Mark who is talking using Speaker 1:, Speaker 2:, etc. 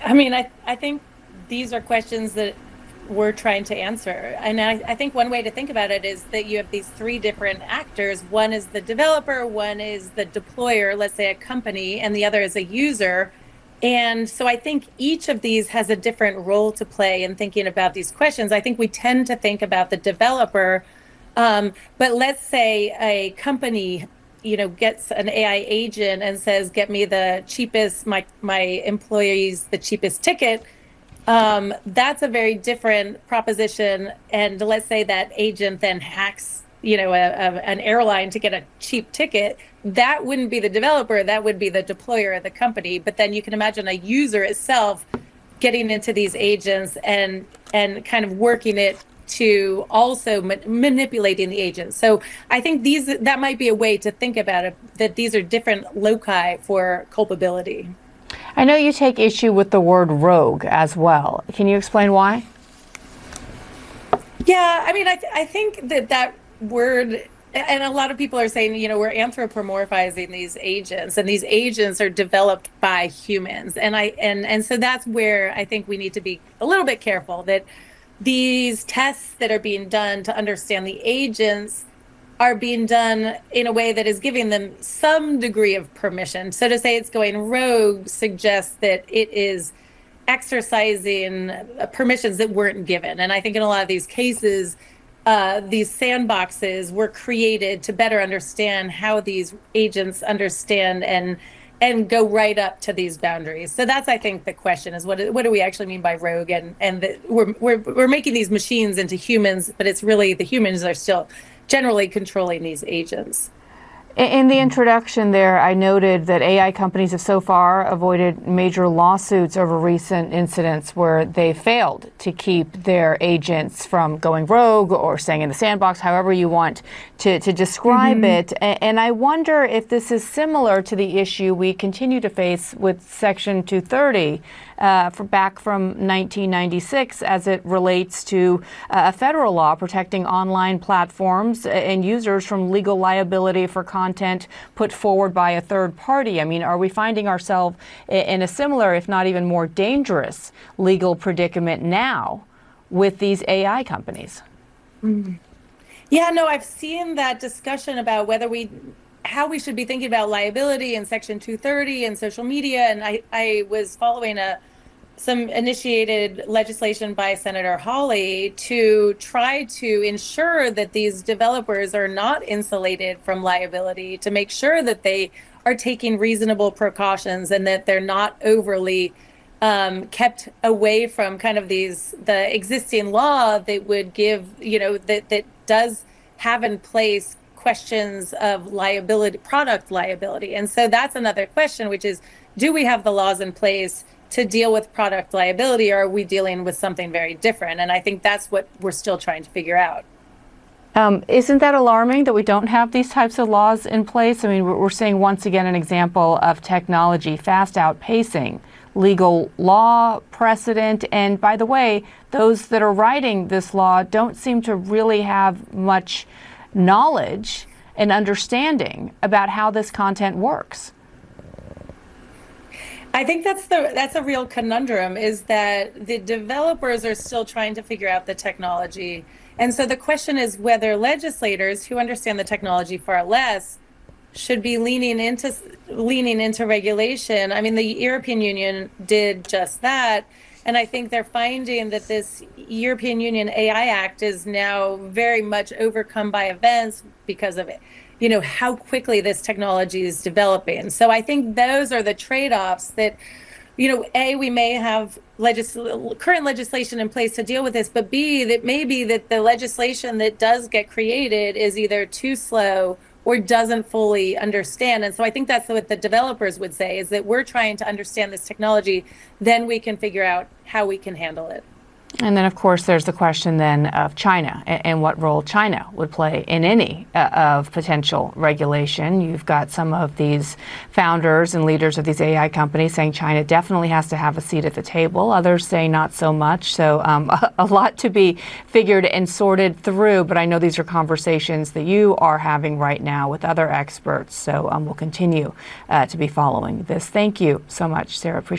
Speaker 1: I mean, I think these are questions that we're trying to answer. And I think one way to think about it is that you have these three different actors. One is the developer, one is the deployer, let's say a company, and the other is a user. And so I think each of these has a different role to play in thinking about these questions. I think we tend to think about the developer, but let's say a company, gets an AI agent and says, "Get me the cheapest, my employees the cheapest ticket." That's a very different proposition. And let's say that agent then hacks, an airline to get a cheap ticket. That wouldn't be the developer, that would be the deployer of the company. But then you can imagine a user itself getting into these agents and kind of working it to also manipulating the agents. So I think that might be a way to think about it, that these are different loci for culpability.
Speaker 2: I know you take issue with the word rogue as well. Can you explain why?
Speaker 1: Yeah, I mean, I think that word, and a lot of people are saying, we're anthropomorphizing these agents, and these agents are developed by humans. And so that's where I think we need to be a little bit careful that these tests that are being done to understand the agents are being done in a way that is giving them some degree of permission. So to say it's going rogue suggests that it is exercising permissions that weren't given. And I think in a lot of these cases, these sandboxes were created to better understand how these agents understand and go right up to these boundaries. So that's, I think, the question is what do we actually mean by rogue? And we're making these machines into humans, but it's really the humans are still generally controlling these agents.
Speaker 2: In the introduction there, I noted that AI companies have so far avoided major lawsuits over recent incidents where they failed to keep their agents from going rogue or staying in the sandbox, however you want to describe it. And I wonder if this is similar to the issue we continue to face with Section 230 back from 1996 as it relates to a federal law protecting online platforms and users from legal liability for content put forward by a third party. I mean, are we finding ourselves in a similar, if not even more dangerous, legal predicament now with these AI companies?
Speaker 1: Yeah, no, I've seen that discussion about how we should be thinking about liability in Section 230 and social media. And I was following some initiated legislation by Senator Hawley to try to ensure that these developers are not insulated from liability, to make sure that they are taking reasonable precautions and that they're not overly kept away from kind of the existing law that would give, that does have in place questions of liability, product liability. And so that's another question, which is, do we have the laws in place to deal with product liability, or are we dealing with something very different? And I think that's what we're still trying to figure out.
Speaker 2: Isn't that alarming that we don't have these types of laws in place? I mean, we're seeing once again an example of technology fast outpacing legal law precedent. And by the way, those that are writing this law don't seem to really have much knowledge and understanding about how this content works.
Speaker 1: I think that's a real conundrum, is that the developers are still trying to figure out the technology. And so the question is whether legislators who understand the technology far less should be leaning into regulation. I mean, the European Union did just that. And I think they're finding that this European Union AI Act is now very much overcome by events because of it, how quickly this technology is developing. So I think those are the trade-offs that, A, we may have current legislation in place to deal with this, but B, that maybe that the legislation that does get created is either too slow or doesn't fully understand. And so I think that's what the developers would say, is that we're trying to understand this technology, then we can figure out how we can handle it.
Speaker 2: And then, of course, there's the question then of China and what role China would play in any of potential regulation. You've got some of these founders and leaders of these AI companies saying China definitely has to have a seat at the table. Others say not so much. So a lot to be figured and sorted through. But I know these are conversations that you are having right now with other experts. So we'll continue to be following this. Thank you so much, Sarah. Appreciate